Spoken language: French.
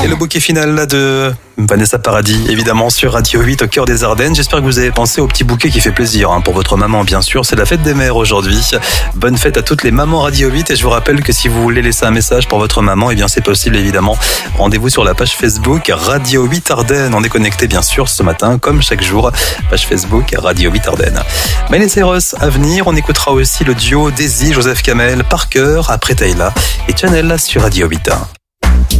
Et le bouquet final là de Vanessa Paradis, évidemment sur Radio 8 au cœur des Ardennes. J'espère que vous avez pensé au petit bouquet qui fait plaisir pour votre maman, bien sûr. C'est la fête des mères aujourd'hui. Bonne fête à toutes les mamans Radio 8. Et je vous rappelle que si vous voulez laisser un message pour votre maman, c'est possible évidemment. Rendez-vous sur la page Facebook Radio 8 Ardennes. On est connecté bien sûr ce matin, comme chaque jour. Page Facebook Radio 8 Ardennes. Miley Cyrus à venir. On écoutera aussi le duo Daisy, Joseph Kamel, Parker, après Taylor et Chanel sur Radio 8.